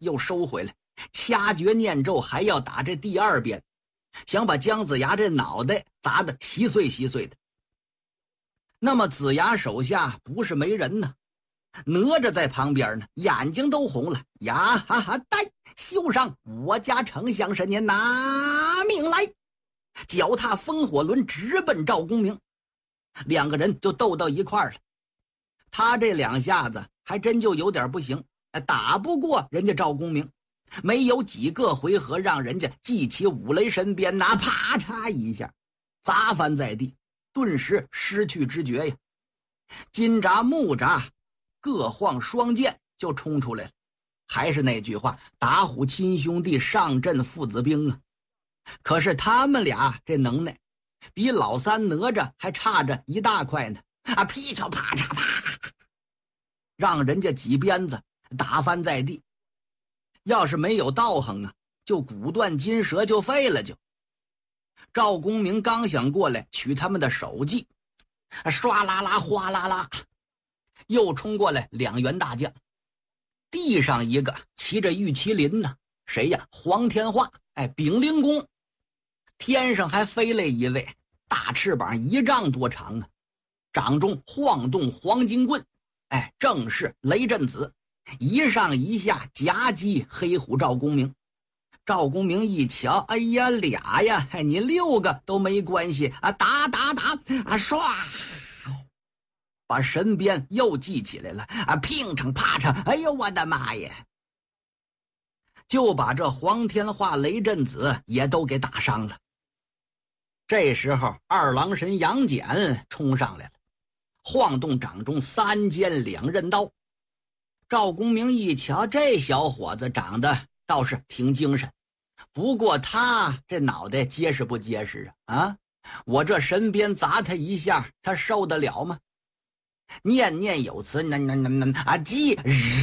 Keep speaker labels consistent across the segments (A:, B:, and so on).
A: 又收回来，掐诀念咒，还要打这第二遍，想把姜子牙这脑袋砸得稀碎稀碎的。那么子牙手下不是没人呢，哪吒在旁边呢，眼睛都红了，呀哈哈！呆，休上我家丞相是您拿命来！脚踏风火轮直奔赵公明，两个人就斗到一块儿了。他这两下子还真就有点不行，打不过人家赵公明，没有几个回合，让人家记起五雷神鞭，那啪嚓一下砸翻在地，顿时失去知觉呀。金吒木吒各晃双剑就冲出来了。还是那句话，打虎亲兄弟，上阵父子兵啊。可是他们俩这能耐比老三哪吒还差着一大块呢，劈嚓啪嚓啪，让人家几鞭子打翻在地。要是没有道行啊，就骨断筋折就废了就。赵公明刚想过来取他们的首级，唰啦啦哗啦啦，又冲过来两员大将。地上一个骑着玉麒麟呢，谁呀？黄天化，丙灵公。天上还飞来一位，大翅膀1丈多长啊，掌中晃动黄金棍，正是雷震子，一上一下夹击黑虎赵公明。赵公明一瞧，哎呀，俩呀，你6个都没关系啊！打打打啊！唰，把神鞭又记起来了啊！乒乓啪嚓，哎呦我的妈呀！就把这黄天化、雷震子也都给打伤了。这时候二郎神杨戬冲上来了，晃动掌中3尖2刃刀。赵公明一瞧，这小伙子长得倒是挺精神，不过他这脑袋结实不结实啊？我这神鞭砸他一下，他受得了吗？念念有词，击！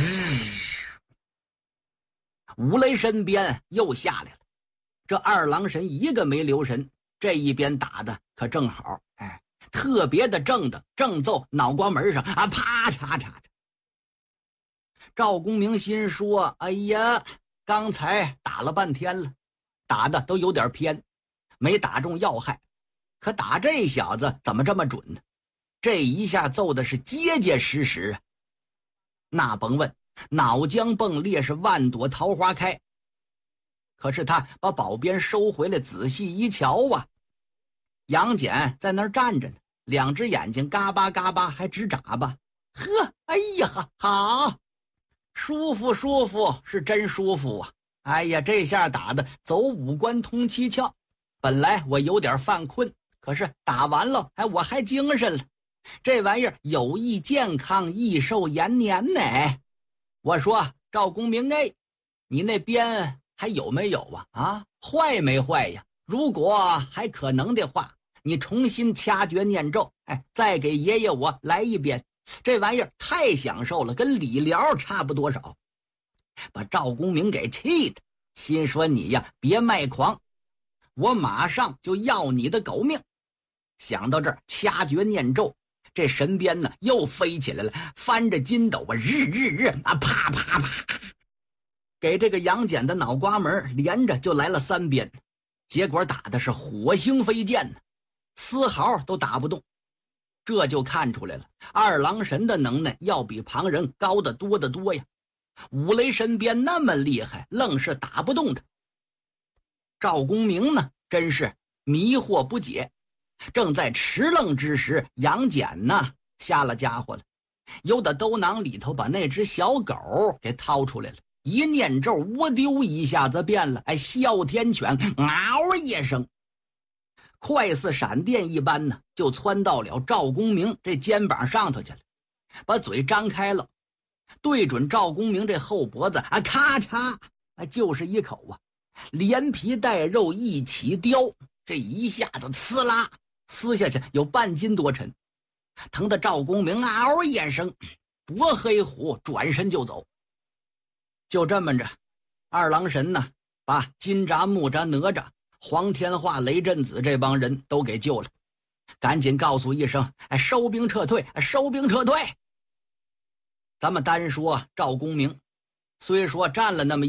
A: 五雷神鞭又下来了。这二郎神一个没留神，这一鞭打的可正好，特别的正的，正揍脑瓜门上啊！啪嚓嚓嚓。赵公明心说：“哎呀，刚才打了半天了，打的都有点偏，没打中要害。可打这小子怎么这么准呢？这一下揍的是结结实实啊！那甭问，脑浆迸裂，是万朵桃花开。可是他把宝鞭收回来，仔细一瞧啊，杨戬在那儿站着呢，2只眼睛嘎巴嘎巴还直眨巴。呵，哎呀，好！舒服舒服，是真舒服啊！哎呀，这下打的走5关通7窍。本来我有点犯困，可是打完了，我还精神了。这玩意儿有益健康，益寿延年呢。我说赵公明，你那鞭还有没有啊？坏没坏呀？如果还可能的话，你重新掐诀念咒，再给爷爷我来一鞭。这玩意儿太享受了，跟理疗差不多少。把赵公明给气的，心说你呀，别卖狂，我马上就要你的狗命。想到这儿，掐诀念咒，这神鞭呢又飞起来了，翻着筋斗啊，日啊，啪啪啪，给这个杨戬的脑瓜门连着就来了3鞭，结果打的是火星飞溅呢，丝毫都打不动。这就看出来了，二郎神的能耐要比旁人高得多得多呀。五雷神鞭那么厉害，愣是打不动他。赵公明呢，真是迷惑不解。正在迟愣之时，杨戬呢下了家伙了，由打兜囊里头把那只小狗给掏出来了，一念咒，窝丢一下子变了，哮天犬嗷一声，快似闪电一般呢，就窜到了赵公明这肩膀上头去了，把嘴张开了，对准赵公明这后脖子咔嚓就是一口啊，连皮带肉一起叼，这一下子呲啦撕下去有半斤多沉，疼得赵公明嗷一声，拨黑虎转身就走。就这么着，二郎神呢把金吒、木吒、哪吒、黄天化、雷震子这帮人都给救了，赶紧告诉一声，收兵撤退，收兵撤退。咱们单说赵公明，虽说占了那么